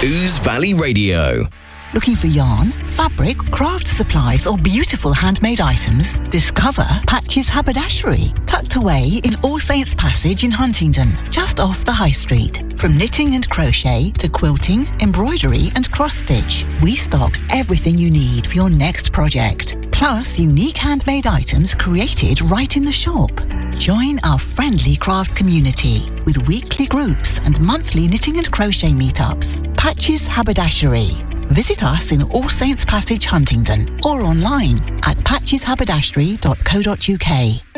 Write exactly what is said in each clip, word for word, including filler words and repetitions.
Ouse Valley Radio. Looking for yarn, fabric, craft supplies or beautiful handmade items? Discover Patches Haberdashery, tucked away in All Saints Passage in Huntingdon, just off the High Street. From knitting and crochet to quilting, embroidery and cross-stitch, we stock everything you need for your next project. Plus unique handmade items created right in the shop. Join our friendly craft community with weekly groups and monthly knitting and crochet meetups. Patches Haberdashery. Visit us in All Saints Passage, Huntingdon, or online at patches haberdashery dot co dot uk.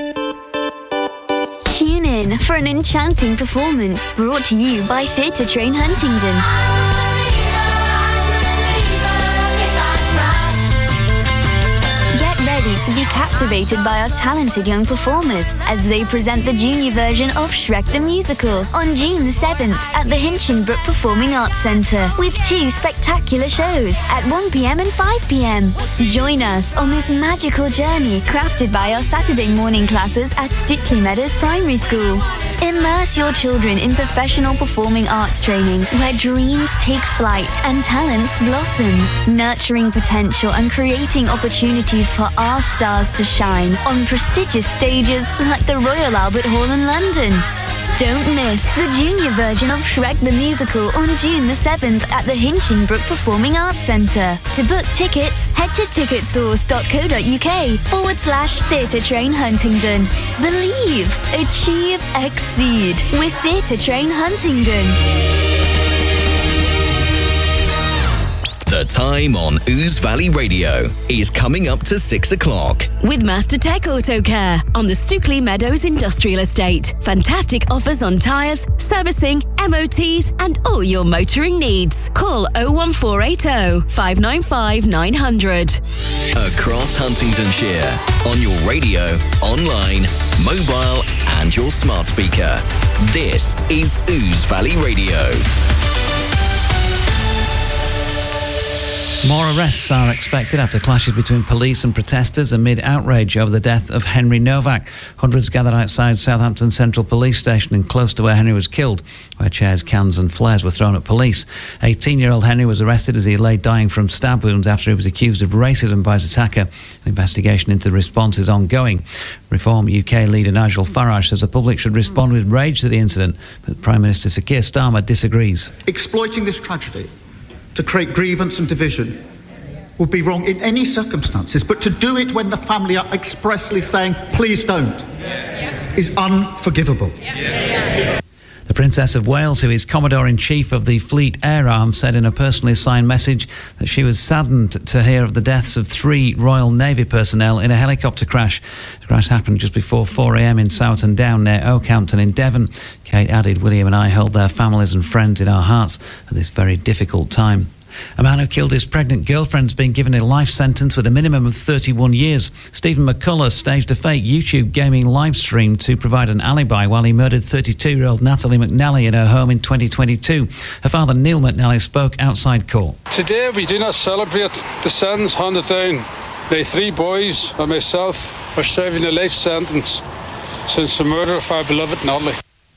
Tune in for an enchanting performance brought to you by Theatre Train Huntingdon. To be captivated by our talented young performers as they present the junior version of Shrek the Musical on June the seventh at the Hinchinbrook Performing Arts Centre with two spectacular shows at one p.m. and five p.m. Join us on this magical journey crafted by our Saturday morning classes at Stickley Meadows Primary School. Immerse your children in professional performing arts training where dreams take flight and talents blossom, nurturing potential and creating opportunities for our stars to shine on prestigious stages like the Royal Albert Hall in London. Don't miss the junior version of Shrek the Musical on June the seventh at the Hinchinbrook Performing Arts Centre. To book tickets, head to ticketsource dot co dot uk forward slash Theatre Train Huntingdon. Believe, achieve, exceed with Theatre Train Huntingdon. The time on Ouse Valley Radio is coming up to six o'clock. With Master Tech Auto Care on the Stickley Meadows Industrial Estate. Fantastic offers on tyres, servicing, M O Ts and all your motoring needs. Call oh one four eight oh, five nine five, nine hundred. Across Huntingdonshire, on your radio, online, mobile and your smart speaker. This is Ouse Valley Radio. More arrests are expected after clashes between police and protesters amid outrage over the death of Henry Novak. Hundreds gathered outside Southampton Central Police Station and close to where Henry was killed, where chairs, cans and flares were thrown at police. eighteen-year-old Henry was arrested as he lay dying from stab wounds after he was accused of racism by his attacker. An investigation into the response is ongoing. Reform U K leader Nigel Farage says the public should respond with rage to the incident, but Prime Minister Sir Keir Starmer disagrees. Exploiting this tragedy to create grievance and division would be wrong in any circumstances, but to do it when the family are expressly saying, please don't, yeah. is unforgivable. Yeah. The Princess of Wales, who is Commodore-in-Chief of the Fleet Air Arm, said in a personally signed message that she was saddened to hear of the deaths of three Royal Navy personnel in a helicopter crash. The crash happened just before four a.m. in Sowerton Down near Oakhampton in Devon. Kate added, William and I hold their families and friends in our hearts at this very difficult time. A man who killed his pregnant girlfriend's been given a life sentence with a minimum of thirty-one years. Stephen McCullough staged a fake YouTube gaming live stream to provide an alibi while he murdered thirty-two-year-old Natalie McNally in her home in twenty twenty-two. Her father, Neil McNally, spoke outside court. Today we do not celebrate the sentence handed down. My three boys and myself are serving a life sentence since the murder of our beloved Natalie.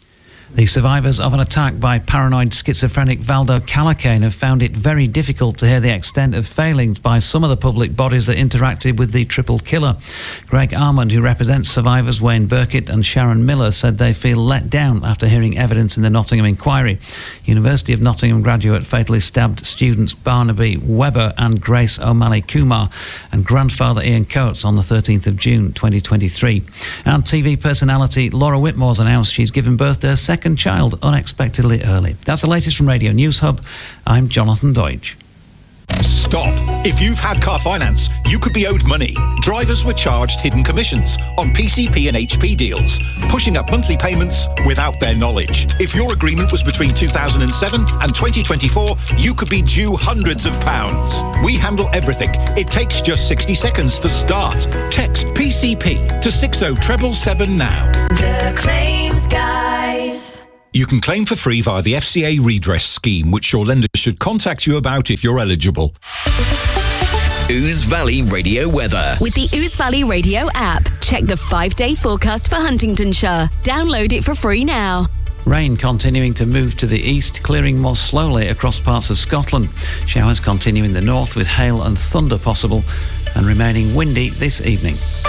The survivors of an attack by paranoid schizophrenic Valdo Calacane have found it very difficult to hear the extent of failings by some of the public bodies that interacted with the triple killer. Greg Armand, who represents survivors Wayne Burkitt and Sharon Miller, said they feel let down after hearing evidence in the Nottingham inquiry. University of Nottingham graduate fatally stabbed students Barnaby Webber and Grace O'Malley Kumar and grandfather Ian Coates on the thirteenth of June twenty twenty-three. And T V personality Laura Whitmore's announced she's given birth to her second child unexpectedly early. That's the latest from Radio News Hub. I'm Jonathan Deutsch. Stop. If you've had car finance, you could be owed money. Drivers were charged hidden commissions on P C P and H P deals, pushing up monthly payments without their knowledge. If your agreement was between two thousand seven and twenty twenty-four, you could be due hundreds of pounds. We handle everything. It takes just sixty seconds to start. Text P C P to six oh seven seven now. The Claims Guys. You can claim for free via the F C A redress scheme, which your lender should contact you about if you're eligible. Ouse Valley Radio weather. With the Ouse Valley Radio app, check the five-day forecast for Huntingdonshire. Download it for free now. Rain continuing to move to the east, clearing more slowly across parts of Scotland. Showers continue in the north with hail and thunder possible and remaining windy this evening.